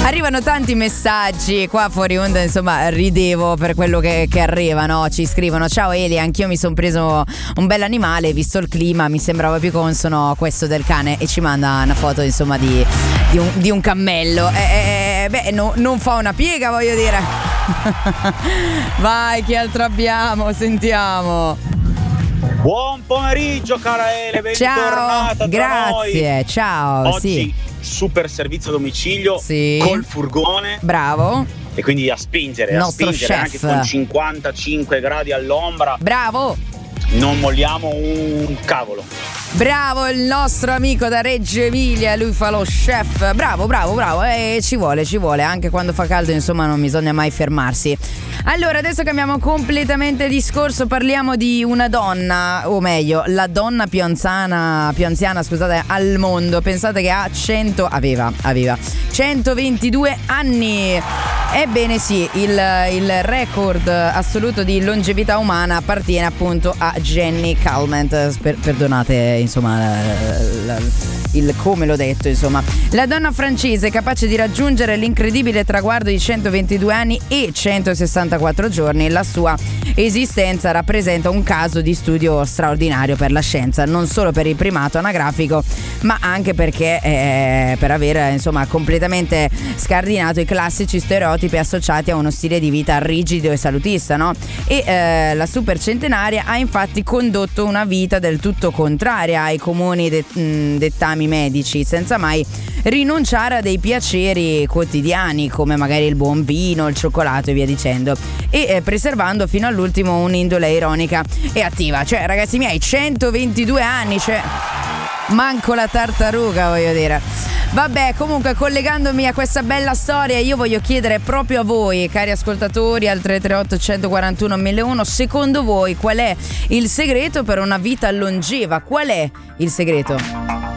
Arrivano tanti messaggi qua fuori onda, insomma ridevo per quello che arriva, no? Ci scrivono: ciao Eli, anch'io mi sono preso un bel animale, visto il clima mi sembrava più consono questo del cane, e ci manda una foto insomma di un cammello. Non fa una piega, voglio dire. Vai, che altro abbiamo? Sentiamo. Buon pomeriggio cara Ele, bentornata. Ciao, grazie, noi. ciao. Oggi sì. Super servizio a domicilio, sì, col furgone. Bravo. E quindi a spingere chef. Anche con 55 gradi all'ombra. Bravo. Non molliamo un cavolo. Bravo il nostro amico da Reggio Emilia, lui fa lo chef. Bravo. Ci vuole, anche quando fa caldo, insomma, non bisogna mai fermarsi. Allora, adesso cambiamo completamente discorso, parliamo di una donna, o meglio, la donna più anziana, scusate, al mondo. Pensate che aveva 122 anni. Ebbene sì, il record assoluto di longevità umana appartiene appunto a Jenny Calment. Perdonate, insomma, il come l'ho detto, insomma. La donna francese capace di raggiungere l'incredibile traguardo di 122 anni e 164 giorni. La sua esistenza rappresenta un caso di studio straordinario per la scienza, non solo per il primato anagrafico, ma anche perché per aver insomma completamente scardinato i classici stereotipi associati a uno stile di vita rigido e salutista, no? E la supercentenaria ha infatti condotto una vita del tutto contraria ai comuni dettami medici, senza mai rinunciare a dei piaceri quotidiani come magari il buon vino, il cioccolato e via dicendo, e preservando fino all'ultimo un'indole ironica e attiva. Cioè, ragazzi miei, 122 anni, cioè manco la tartaruga, voglio dire. Vabbè, comunque, collegandomi a questa bella storia, io voglio chiedere proprio a voi, cari ascoltatori, al 338 141 1001, secondo voi qual è il segreto per una vita longeva? Qual è il segreto?